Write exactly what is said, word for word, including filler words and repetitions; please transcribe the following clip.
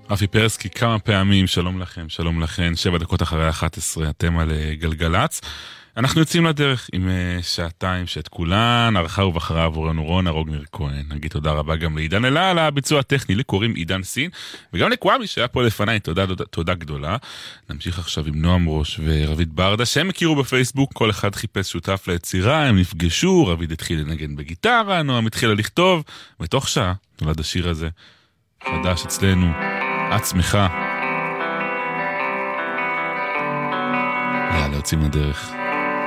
רפי פרסקי כמה פעמים, שלום לכם, שלום לכן, שבע דקות אחרי אחת עשרה, אתם על גלגלץ. אנחנו יוצאים לדרך עם שעתיים שאת כולן, ערכה ובחרה עבורנו רונה רוגנר כהן. נגיד תודה רבה גם לעידן אלה על הביצוע הטכני, לקוראים עידן סין, וגם לקוואמי שהיה פה לפניי, תודה, תודה, תודה גדולה. נמשיך עכשיו עם נועם ראש ורבית ברדה, שהם הכירו בפייסבוק, כל אחד חיפש שותף ליצירה, הם נפגשו, רבית התחיל לנגן בגיטרה, נועם התחילה לכתוב, בתוך שעה נולד השיר הזה, חדש אצלנו, את שמחה. יאללה, יוצאים לדרך.